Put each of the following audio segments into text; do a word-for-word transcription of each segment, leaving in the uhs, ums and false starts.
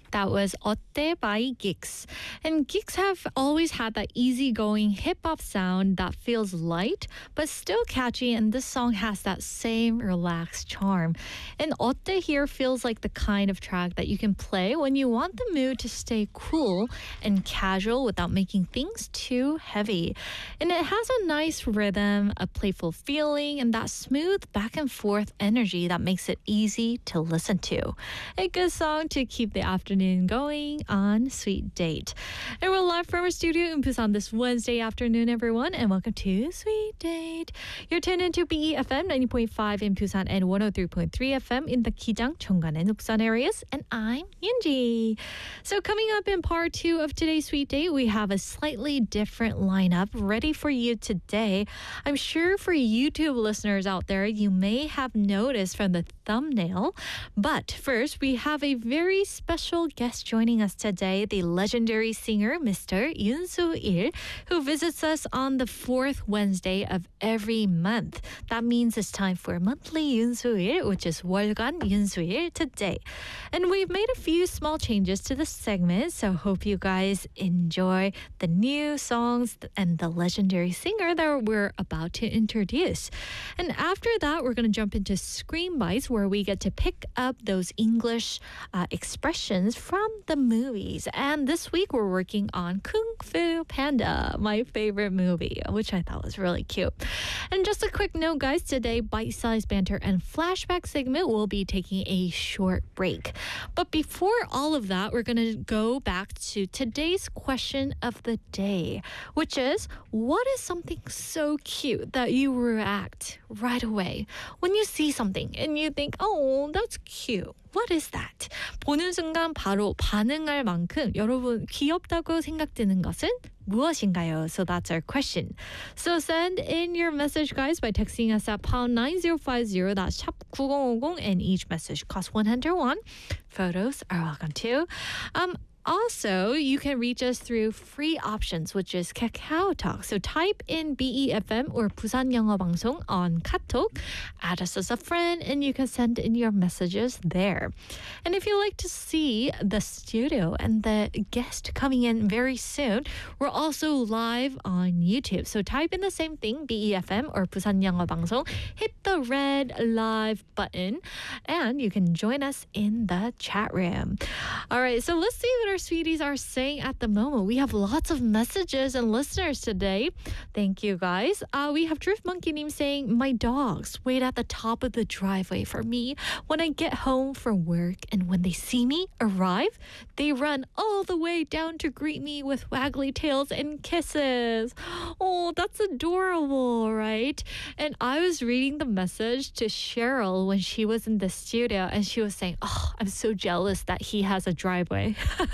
That was Otte by Geeks. And Geeks have always had that easygoing hip hop sound that feels light but still catchy, and this song has that same relaxed charm. And Otte here feels like the kind of track that you can play when you want the mood to stay cool and casual without making things too heavy. And it has a nice rhythm, a playful feeling, and that smooth back and forth energy that makes it easy to listen to. A good song to keep the afternoon going on Sweet Date. And we're live from our studio in Busan this Wednesday afternoon, everyone, and welcome to Sweet Date. You're tuned into B E F M ninety point five in Busan and one oh three point three F M in the Kijang, Cheonggan, and Uksan areas, and I'm Yunji. So coming up in part two of today's Sweet Date, we have a slightly different lineup ready for you today. I'm sure for YouTube listeners out there, you may have noticed from the thumbnail, but first we have a very special guest joining us today, the legendary singer Mister Yoon Soo-il, who visits us on the fourth Wednesday of every month. That means it's time for monthly Yoon Soo-il, which is 월간 Yoon Soo-il today. And we've made a few small changes to the segment, so hope you guys enjoy the new songs and the legendary singer that we're about to introduce. And after that, we're going to jump into Screen Bites, where we get to pick up those English uh, expressions from the movies. And this week we're working on Kung Fu Panda, my favorite movie, which I thought was really cute. And just a quick note, guys, today bite-sized banter and flashback segment will be taking a short break. But before all of that, we're going to go back to today's question of the day, which is, what is something so cute that you react right away when you see something and you think, oh, that's cute? What is that? 보는 순간 바로 반응할 만큼 여러분 귀엽다고 생각되는 것은 무엇인가요? So that's our question. So send in your message, guys, by texting us at pound nine zero five zero, that's 샵 구공오공, and each message costs one hundred won. Photos are welcome too. Um, Also, you can reach us through free options, which is Kakao Talk. So type in B E F M or Busan 영어 방송 on Katok, add us as a friend, and you can send in your messages there. And if you'd like to see the studio and the guest coming in very soon, we're also live on YouTube. So type in the same thing, B E F M or Busan 영어 방송, hit the red live button, and you can join us in the chat room. All right, so let's see what our sweeties are saying at the moment. We have lots of messages and listeners today. Thank you, guys. Uh, we have Drift Monkey Nim saying, my dogs wait at the top of the driveway for me when I get home from work, and when they see me arrive, they run all the way down to greet me with waggly tails and kisses. Oh, that's adorable, right? And I was reading the message to Cheryl when she was in the studio, and she was saying, oh, I'm so jealous that he has a driveway.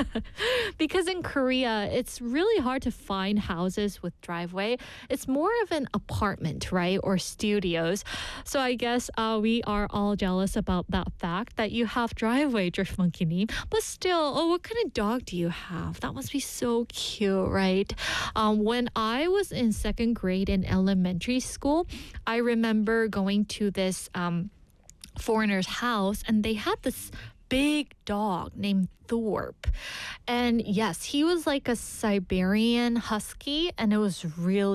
Because in Korea, it's really hard to find houses with driveway. It's more of an apartment, right? Or studios. So I guess uh, we are all jealous about that fact that you have driveway, Drift Monkey Nim. But still, oh, what kind of dog do you have? That must be so cute, right? Um, when I was in second grade in elementary school, I remember going to this um, foreigner's house, and they had this big dog named Thorpe. And yes, he was like a Siberian husky, and it was really